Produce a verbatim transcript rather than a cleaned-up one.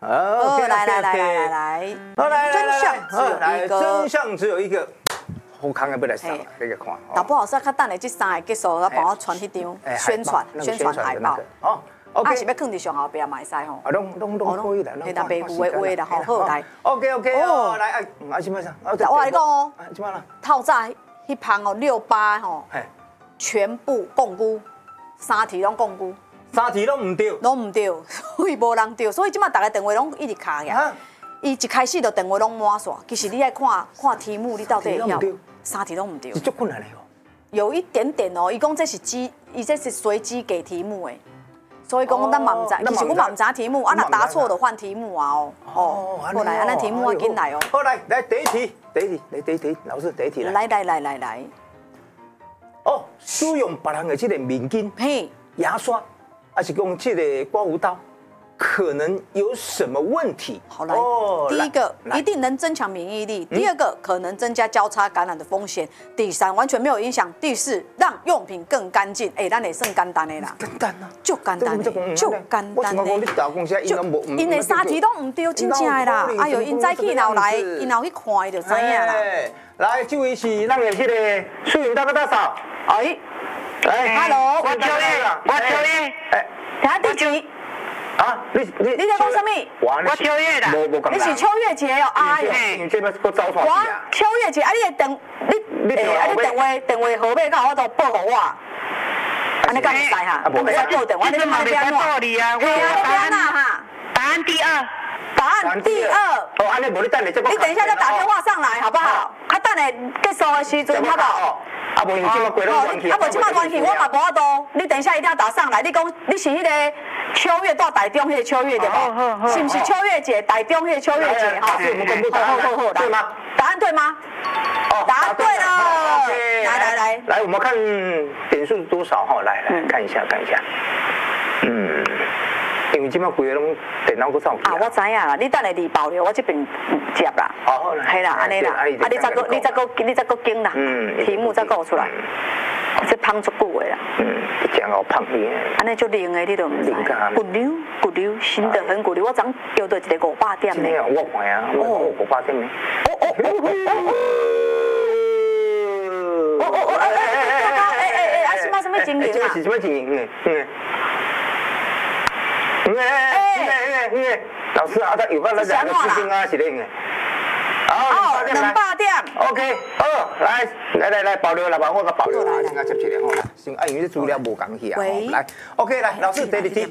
哦，来来来来来来， 好来来来来， 来， 真相只有一个。好康的要来上，你个看。 搞不好是较等下这三个结束，要帮我传迄张宣传宣传海报。 哦。 啊，是要放伫上后边嘛会使吼。 啊，拢拢拢可以啦， 迄搭白虎的话啦，好好来。 OK OK 哦，来啊，啊，什么啥？ 我跟你讲哦， 什么啦？ 透早迄旁哦六八吼，全部共估，三题拢共估， 三题拢唔对， 拢唔对，所以无人对，所以即马大家电话拢一直卡呀。伊一开始就电话拢满线，其实你爱看看题目，你到底要三题拢唔对。 是足困难的哦。 有一点点哦，伊讲这是机，伊这是随机给题目诶。所以讲，咱嘛唔知，其实我嘛唔知题目，啊，若答错就换题目啊哦。哦，好来，啊，咱题目我紧来哦。 好来，来第一题，第一题，来第一题，老师第一题来。 来来来来来。 哦，使用别人的这个面巾、嘿，牙刷，还是用这个刮胡刀，可能有什么问题？ 好来，第一个一定能增强免疫力，第二个可能增加交叉感染的风险，第三完全没有影响，第四让用品更干净。哎，咱也算简单的啦， 简单啊， 就简单的，就简单的。就因为三题都唔对，真正的啦。哎呦，因早起然来，因后去看，伊就知影啦。 来，这位是咱的这个素云大哥大嫂，哎， 来 ，Hello， 我秋叶，我秋叶， 哎，他第几？ 啊，你你你在讲什么？ 我秋月啦， 你是秋月节哦，哎呦，这边个走错我秋月节，啊，你的电，你诶，啊，你电话电话号码到我都报给我，安尼敢会使哈？我袂使报电话，你嘛袂使报你啊？ 对啊，答案哈， 答案第二， 答案第二。 哦，安尼无你等下再你等一下再打电话上来好不好？啊，等下结束的时阵好不好？ 啊，无因即马过拢关去， 啊，无即马关去，我嘛无法度。你等一下一定要打上来。你讲你是迄个秋月到台中迄个秋月对不？是不是秋月节？台中迄个秋月节哈？好好好， 对吗？ 答案对吗？哦，答案对了。来来来， 来我们看点数是多少哈？来来看一下看一下。嗯，因为即马规个拢电脑搁走去。 啊，我知影啦，你等下你爆料，我这边接啦。 好， 系啦，安尼啦，啊，你再个，你再个，你再个经啦，题目再讲出来，这胖足久的啦。 嗯，讲好胖的。 安尼就灵的，你都唔知。骨溜骨溜，新的很骨溜。我昨叫到一个五百点呢。 我看啊，我五百点呢。哦哦哦哦哦哦哦！哎哎哎哎哎！ 啊，什么什么经营啊？ 是什么经营？嗯嗯哎哎哎哎！老师啊，他有办法两个资金啊，是嘞。 好，两百点。 OK， 好，来来来来，保留来吧，我个保留啦，先甲接一个吼，先啊，因为资料无共去啊，来 ，OK， 来，老师第二题。